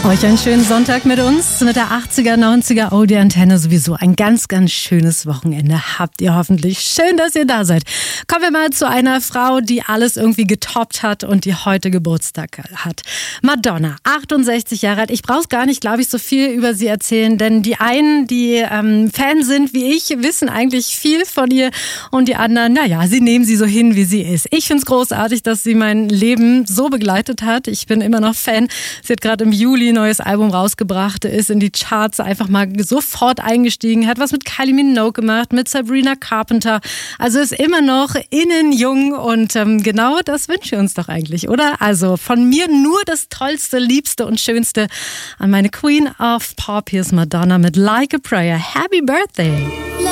Euch einen schönen Sonntag mit uns, mit der 80er, 90er Oh, die Antenne sowieso. Ein ganz, ganz schönes Wochenende habt ihr hoffentlich. Schön, dass ihr da seid. Kommen wir mal zu einer Frau, die alles irgendwie getoppt hat und die heute Geburtstag hat. Madonna, 68 Jahre alt. Ich brauche gar nicht, glaube ich, so viel über sie erzählen, denn die einen, die Fan sind wie ich, wissen eigentlich viel von ihr und die anderen, naja, sie nehmen sie so hin, wie sie ist. Ich finde es großartig, dass sie mein Leben so begleitet hat. Ich bin immer noch Fan. Sie hat gerade im Juli ein neues Album rausgebracht, ist in die Charts einfach mal sofort eingestiegen, hat was mit Kylie Minogue gemacht, mit Sabrina Carpenter. Also ist immer noch innen jung und genau das wünschen wir uns doch eigentlich, oder? Also von mir nur das Tollste, Liebste und Schönste an meine Queen of Pop. Hier ist Madonna mit Like a Prayer. Happy Birthday!